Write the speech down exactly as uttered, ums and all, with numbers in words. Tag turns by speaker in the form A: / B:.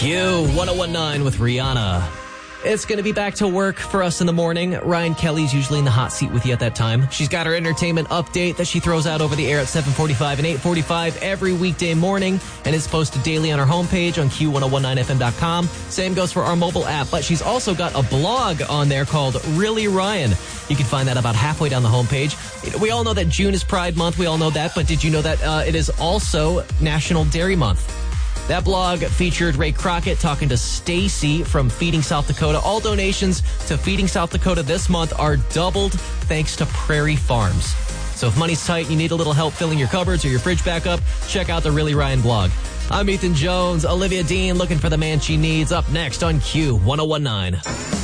A: Q one oh one nine with Rihanna. It's going to be back to work for us in the morning. Ryan Kelly's usually in the hot seat with you at that time. She's got her entertainment update that she throws out over the air at seven forty-five and eight forty-five every weekday morning, and is posted daily on her homepage on Q ten nineteen F M dot com. Same goes for our mobile app, but she's also got a blog on there called Really Ryan. You can find that about halfway down the homepage. We all know that June is Pride Month. We all know that, but did you know that uh, it is also National Dairy Month? That blog featured Ray Crockett talking to Stacy from Feeding South Dakota. All donations to Feeding South Dakota this month are doubled thanks to Prairie Farms. So if money's tight and you need a little help filling your cupboards or your fridge back up, check out the Really Ryan blog. I'm Ethan Jones. Olivia Dean looking for the man she needs. Up next on Q ten nineteen.